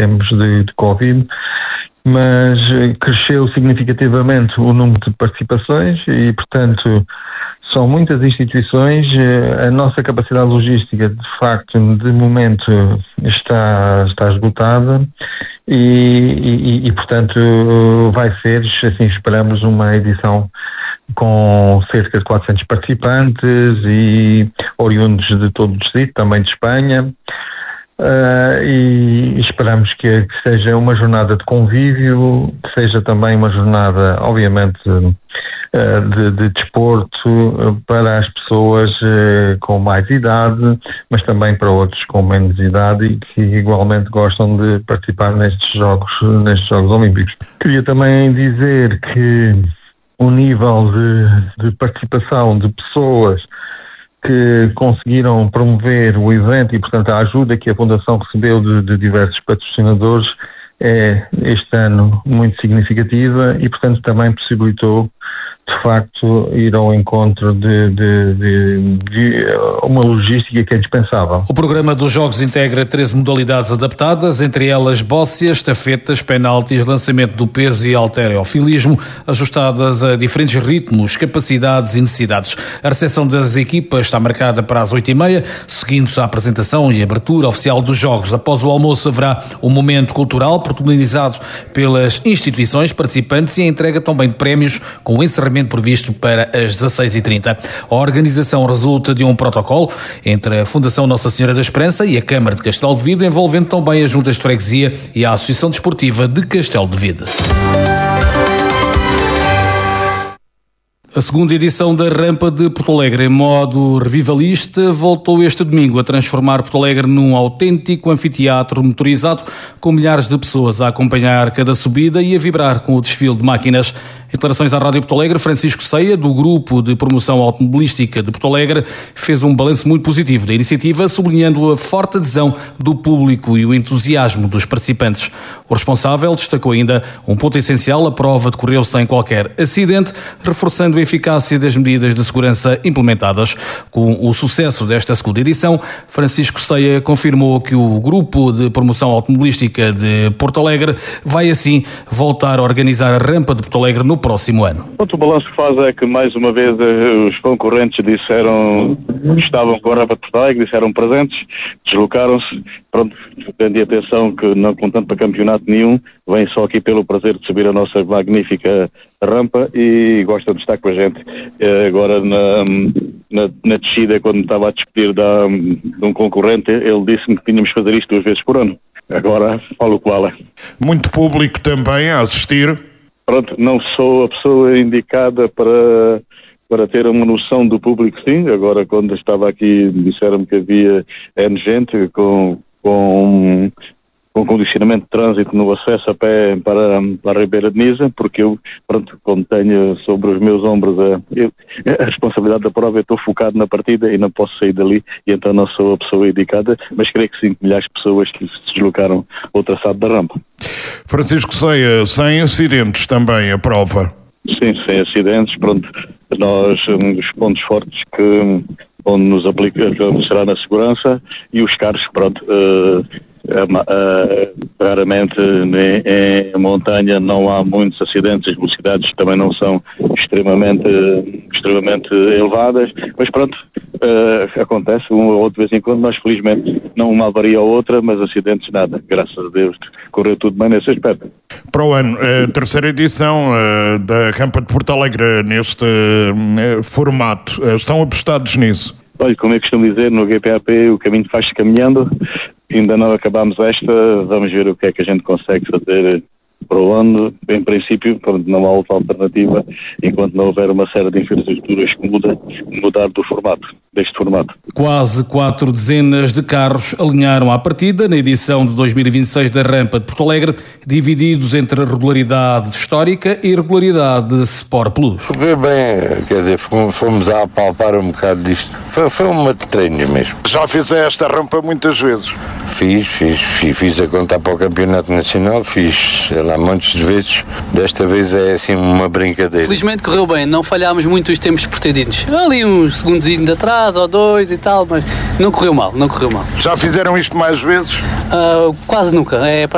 tempos de Covid, mas cresceu significativamente o número de participações e, portanto, são muitas instituições. A nossa capacidade logística, de facto, de momento está esgotada e, portanto, vai ser, assim esperamos, uma edição com cerca de 400 participantes e oriundos de todo o distrito, também de Espanha. E esperamos que seja uma jornada de convívio, que seja também uma jornada, obviamente, de desporto para as pessoas com mais idade, mas também para outros com menos idade e que igualmente gostam de participar nestes Jogos Olímpicos. Queria também dizer que o nível de participação de pessoas que conseguiram promover o evento e, portanto, a ajuda que a Fundação recebeu de diversos patrocinadores é, este ano, muito significativa e, portanto, também possibilitou, de facto, ir ao encontro de uma logística que é dispensável. O programa dos Jogos integra 13 modalidades adaptadas, entre elas bóssia, estafetas, penaltis, lançamento do peso e halterofilismo, ajustadas a diferentes ritmos, capacidades e necessidades. A recepção das equipas está marcada para as 8h30, seguindo-se a apresentação e abertura oficial dos Jogos. Após o almoço haverá um momento cultural protagonizado pelas instituições participantes e a entrega também de prémios, com o encerramento previsto para as 16h30. A organização resulta de um protocolo entre a Fundação Nossa Senhora da Esperança e a Câmara de Castelo de Vide, envolvendo também as juntas de freguesia e a Associação Desportiva de Castelo de Vide. A segunda edição da Rampa de Porto Alegre, em modo revivalista, voltou este domingo a transformar Porto Alegre num autêntico anfiteatro motorizado, com milhares de pessoas a acompanhar cada subida e a vibrar com o desfile de máquinas. Em declarações à Rádio Porto Alegre, Francisco Ceia, do Grupo de Promoção Automobilística de Porto Alegre, fez um balanço muito positivo da iniciativa, sublinhando a forte adesão do público e o entusiasmo dos participantes. O responsável destacou ainda um ponto essencial: a prova decorreu sem qualquer acidente, reforçando a eficácia das medidas de segurança implementadas. Com o sucesso desta segunda edição, Francisco Ceia confirmou que o Grupo de Promoção Automobilística de Porto Alegre vai assim voltar a organizar a Rampa de Porto Alegre no próximo ano. O balanço que faz é que, mais uma vez, os concorrentes disseram que estavam com a Rampa de Porto Alegre, disseram presentes, deslocaram-se. Pronto, prendi atenção que não contando para campeonato nenhum, vêm só aqui pelo prazer de subir a nossa magnífica rampa e gostam de estar com a gente. Agora, na descida, quando me estava a despedir de um concorrente, ele disse-me que tínhamos de fazer isto 2 vezes por ano. Agora, falo qual é. Muito público também a assistir. Pronto, não sou a pessoa indicada para ter uma noção do público, sim. Agora, quando estava aqui, disseram-me que havia gente com condicionamento de trânsito no acesso a pé para a Ribeira de Nisa, porque eu, pronto, como tenho sobre os meus ombros a responsabilidade da prova, eu estou focado na partida e não posso sair dali, e então não sou a pessoa indicada, mas creio que 5 milhares de pessoas que se deslocaram ao traçado da rampa. Francisco Ceia, sem acidentes também a prova? Sim, sem acidentes. Pronto, nós, um dos pontos fortes onde nos aplicamos será na segurança e os carros, pronto, raramente em montanha não há muitos acidentes, as velocidades também não são extremamente elevadas, mas pronto, acontece uma ou outra vez em quando. Nós felizmente não uma avaria ou outra, mas acidentes nada, graças a Deus correu tudo bem nesse aspecto. Para o ano, a terceira edição da Rampa de Porto Alegre neste formato, estão apostados nisso? Olha, como eu costumo dizer, no GPAP o caminho faz-se caminhando, ainda não acabámos esta, vamos ver o que é que a gente consegue fazer para o ano. Em princípio, não há outra alternativa, enquanto não houver uma série de infraestruturas que mudar deste formato. Quase 4 dezenas de carros alinharam à partida na edição de 2026 da Rampa de Porto Alegre, divididos entre regularidade histórica e regularidade Sport Plus. Foi bem, quer dizer, fomos a apalpar um bocado disto. Foi uma de treino mesmo. Já fiz esta rampa muitas vezes? Fiz a contar para o Campeonato Nacional, fiz, sei lá, montes de vezes. Desta vez é assim uma brincadeira. Felizmente correu bem, não falhámos muito os tempos pretendidos. Ali uns segundos de atrás ou 2 e tal, mas não correu mal. Já fizeram isto mais vezes? Quase nunca.